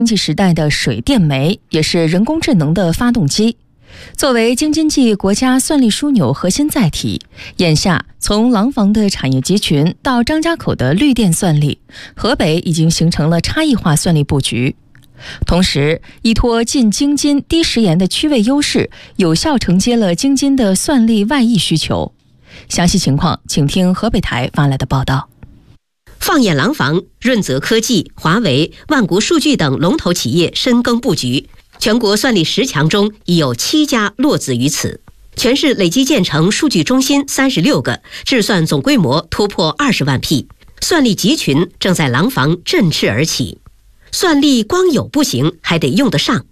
经济时代的水电煤，也是人工智能的发动机。作为京津冀国家算力枢纽核心载体，眼下从廊坊的产业集群到张家口的绿电算力，河北已经形成了差异化算力布局。同时，依托近京津低时延的区位优势，有效承接了京津的算力外溢需求。详细情况，请听河北台发来的报道。 放眼廊坊，润泽科技、华为、万国数据等龙头企业深耕布局，全国算力10强中已有7家落子于此。全市累计建成数据中心36个，制算总规模突破20万匹，算力集群正在廊坊振翅而起。算力光有不行，还得用得上。